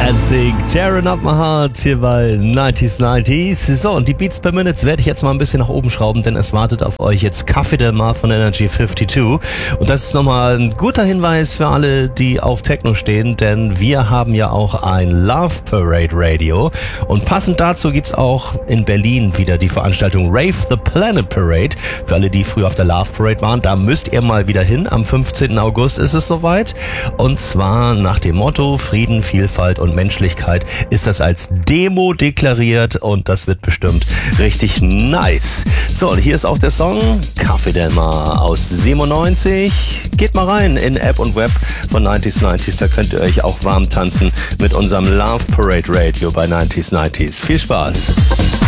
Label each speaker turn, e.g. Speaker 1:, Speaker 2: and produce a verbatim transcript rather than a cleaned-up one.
Speaker 1: Dancing, Tearing Up My Heart hier bei neunzig neunzig. So, und die Beats per Minute werde ich jetzt mal ein bisschen nach oben schrauben, denn es wartet auf euch jetzt Café Del Mar von Energy zweiundfünfzig. Und das ist nochmal ein guter Hinweis für alle, die auf Techno stehen, denn wir haben ja auch ein Love Parade Radio. Und passend dazu gibt's auch in Berlin wieder die Veranstaltung Rave the Planet Parade. Für alle, die früher auf der Love Parade waren, da müsst ihr mal wieder hin. Am fünfzehnten August ist es soweit. Und zwar nach dem Motto Frieden, Vielfalt und Menschlichkeit ist das als Demo deklariert und das wird bestimmt richtig nice. So, und hier ist auch der Song Café Del Mar aus siebenundneunzig. Geht mal rein in App und Web von neunzig neunzig, da könnt ihr euch auch warm tanzen mit unserem Love Parade Radio bei neunzig neunzig. Viel Spaß!